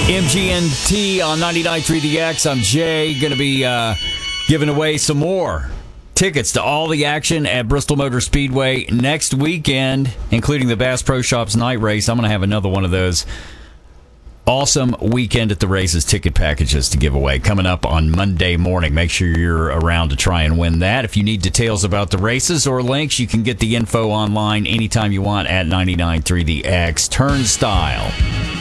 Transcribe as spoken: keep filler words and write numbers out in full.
M G M T on ninety-nine point three The X. I'm Jay. Going to be uh, giving away some more tickets to all the action at Bristol Motor Speedway next weekend, including the Bass Pro Shops night race. I'm going to have another one of those awesome weekend at the races ticket packages to give away coming up on Monday morning. Make sure you're around to try and win that. If you need details about the races or links, you can get the info online anytime you want at ninety-nine point three The X. Turnstile